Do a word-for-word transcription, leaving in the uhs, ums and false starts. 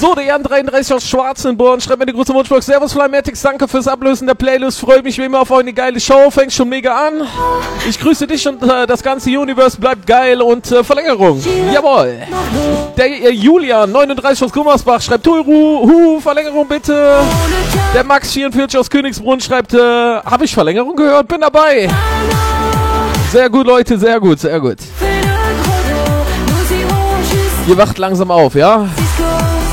So, der Jan dreiunddreißig aus Schwarzenborn schreibt mir die große Wunschbox. Servus Flymatics, danke fürs Ablösen der Playlist. Freut mich wie immer auf eine geile Show. Fängt schon mega an. Ich grüße dich und äh, das ganze Universe bleibt geil und äh, Verlängerung. Jawohl. Der äh, Julian neununddreißig aus Gummersbach schreibt Turu, hu, Verlängerung bitte. Der Max vierundvierzig aus Königsbrunn schreibt, äh, habe ich Verlängerung gehört? Bin dabei. Sehr gut, Leute, sehr gut, sehr gut. Ihr wacht langsam auf, ja?